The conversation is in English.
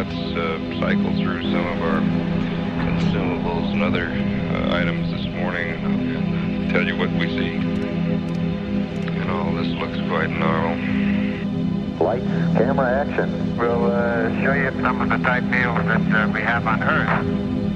astronauts cycle through some of our consumables and other items this morning. I'll tell you what we see. And all this looks quite normal. Lights, camera, action. We'll show you some of the type meals that we have on Earth.